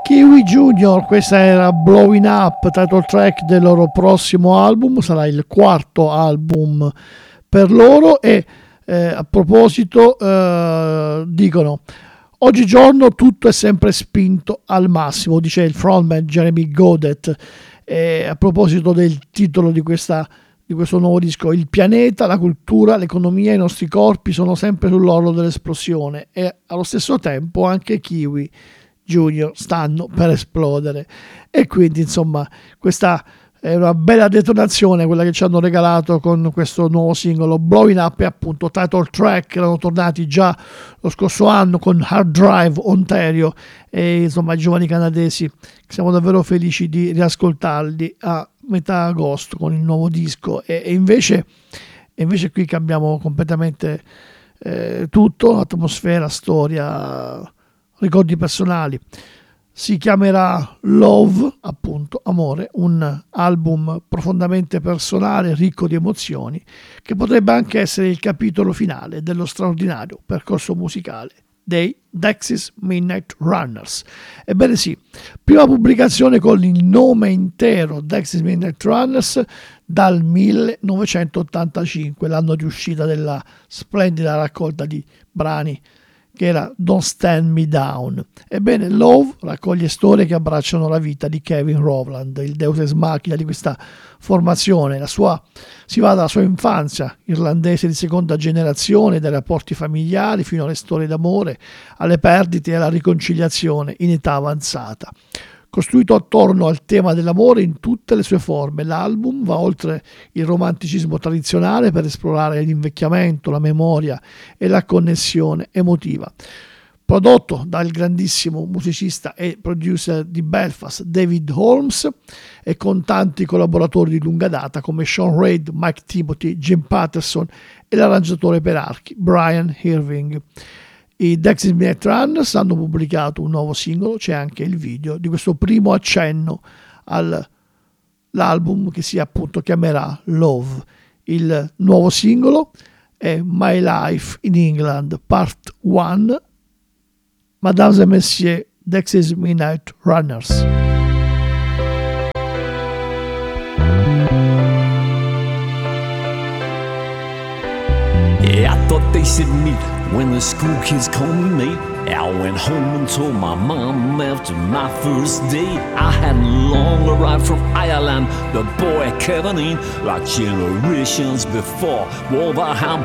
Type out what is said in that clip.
Kiwi Junior, questa era Blowing Up, title track del loro prossimo album, sarà il quarto album per loro e a proposito dicono: oggigiorno tutto è sempre spinto al massimo, dice il frontman Jeremy Godet, a proposito del titolo di questo nuovo disco. Il pianeta, la cultura, l'economia, i nostri corpi sono sempre sull'orlo dell'esplosione e allo stesso tempo anche Kiwi Junior stanno per esplodere, e quindi insomma questa è una bella detonazione quella che ci hanno regalato con questo nuovo singolo Blowing Up, e appunto title track. Erano tornati già lo scorso anno con Hard Drive Ontario, e insomma i giovani canadesi, siamo davvero felici di riascoltarli a metà agosto con il nuovo disco. E invece qui cambiamo completamente tutto, atmosfera, storia, ricordi personali. Si chiamerà Love, appunto, amore, un album profondamente personale, ricco di emozioni, che potrebbe anche essere il capitolo finale dello straordinario percorso musicale dei Dexys Midnight Runners. Ebbene sì, prima pubblicazione con il nome intero Dexys Midnight Runners dal 1985, l'anno di uscita della splendida raccolta di brani che era Don't Stand Me Down. Ebbene, Love raccoglie storie che abbracciano la vita di Kevin Rowland, il deus ex machina di questa formazione. Si va dalla sua infanzia irlandese di seconda generazione, dai rapporti familiari fino alle storie d'amore, alle perdite e alla riconciliazione in età avanzata. Costruito attorno al tema dell'amore in tutte le sue forme, l'album va oltre il romanticismo tradizionale per esplorare l'invecchiamento, la memoria e la connessione emotiva. Prodotto dal grandissimo musicista e producer di Belfast David Holmes, e con tanti collaboratori di lunga data come Sean Reid, Mike Timothy, Jim Patterson e l'arrangiatore per archi Brian Irving. I Dexys Midnight Runners hanno pubblicato un nuovo singolo, c'è anche il video di questo primo accenno all'album, che si appunto chiamerà Love. Il nuovo singolo è My Life in England Part 1, Mesdames et Messieurs, Dexys Midnight Runners. Yeah, I thought they said meet when the school kids called me mate. I went home and told my mom after my first day. I hadn't long arrived from Ireland, the boy Kevin in, like generations before. Wolverhampton